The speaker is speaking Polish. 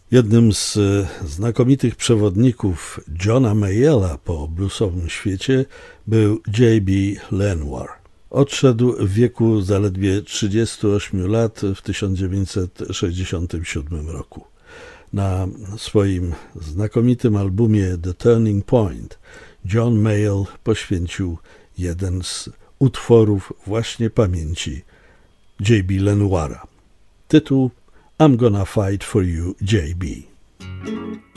Jednym z znakomitych przewodników Johna Mayalla po bluesowym świecie był J.B. Lenoir. Odszedł w wieku zaledwie 38 lat w 1967 roku. Na swoim znakomitym albumie The Turning Point John Mayall poświęcił jeden z utworów właśnie pamięci J.B. Lenoira. Tytuł I'm Gonna Fight for You, J.B.